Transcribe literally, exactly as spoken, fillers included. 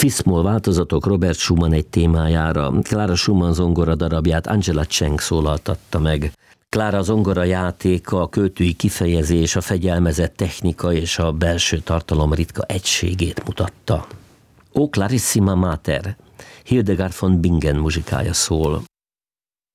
Fis-moll változatok Robert Schumann egy témájára. Clara Schumann zongora darabját Angela Cheng szólaltatta meg. Clara zongora játéka, a költői kifejezés, a fegyelmezett technika és a belső tartalom ritka egységét mutatta. O Clarissima Mater, Hildegard von Bingen muzsikája szól.